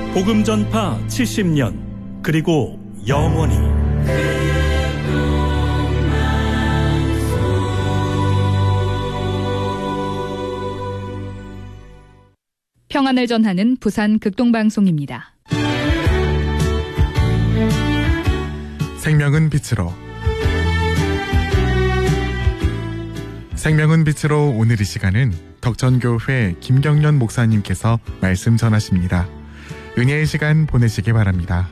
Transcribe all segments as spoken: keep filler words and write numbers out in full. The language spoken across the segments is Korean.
복음 전파 칠십 년 그리고 영원히 평안을 전하는 부산 극동방송입니다. 생명은 빛으로 생명은 빛으로 오늘 이 시간은 덕천교회 김경련 목사님께서 말씀 전하십니다. 은혜의 시간 보내시기 바랍니다.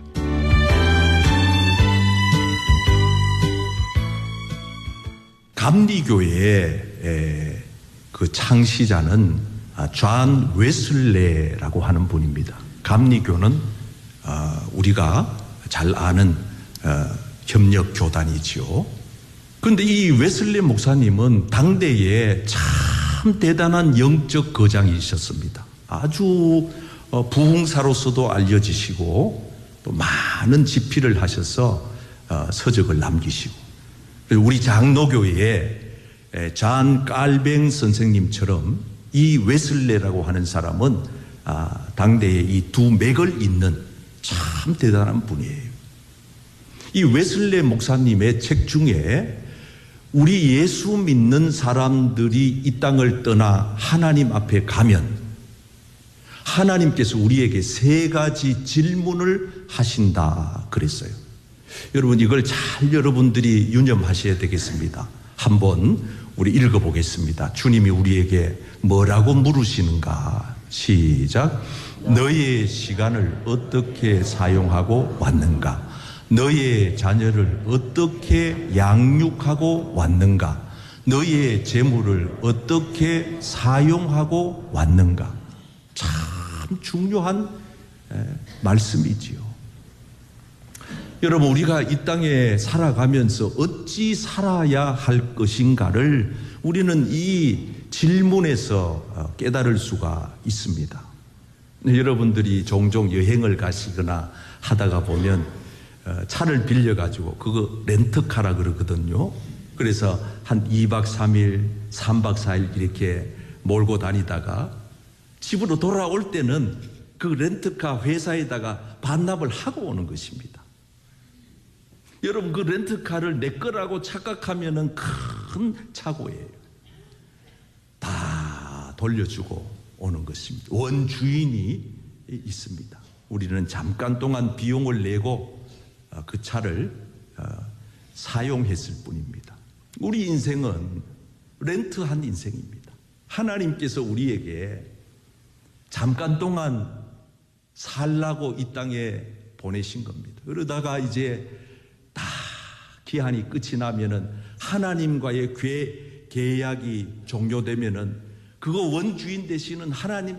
감리교회의 그 창시자는 존 웨슬레라고 하는 분입니다. 감리교는 우리가 잘 아는 협력 교단이지요. 그런데 이 웨슬레 목사님은 당대에 참 대단한 영적 거장이셨습니다. 아주 부흥사로서도 알려지시고 또 많은 집필을 하셔서 서적을 남기시고, 우리 장로교회에 잔 깔뱅 선생님처럼 이 웨슬레라고 하는 사람은 당대에 이 두 맥을 잇는 참 대단한 분이에요. 이 웨슬레 목사님의 책 중에 우리 예수 믿는 사람들이 이 땅을 떠나 하나님 앞에 가면 하나님께서 우리에게 세 가지 질문을 하신다 그랬어요. 여러분, 이걸 잘 여러분들이 유념하셔야 되겠습니다. 한번 우리 읽어보겠습니다. 주님이 우리에게 뭐라고 물으시는가? 시작. 너의 시간을 어떻게 사용하고 왔는가? 너의 자녀를 어떻게 양육하고 왔는가? 너의 재물을 어떻게 사용하고 왔는가? 참 중요한 말씀이지요. 여러분, 우리가 이 땅에 살아가면서 어찌 살아야 할 것인가를 우리는 이 질문에서 깨달을 수가 있습니다. 여러분들이 종종 여행을 가시거나 하다가 보면 차를 빌려가지고 그거 렌트카라 그러거든요. 그래서 한 이 박 삼 일, 삼 박 사 일 이렇게 몰고 다니다가 집으로 돌아올 때는 그 렌트카 회사에다가 반납을 하고 오는 것입니다. 여러분, 그 렌트카를 내 거라고 착각하면은 큰 착오예요. 다 돌려주고 오는 것입니다. 원주인이 있습니다. 우리는 잠깐 동안 비용을 내고 그 차를 사용했을 뿐입니다. 우리 인생은 렌트한 인생입니다. 하나님께서 우리에게 잠깐 동안 살라고 이 땅에 보내신 겁니다. 그러다가 이제 다 기한이 끝이 나면은 하나님과의 계약이 종료되면은 그거 원주인 되시는 하나님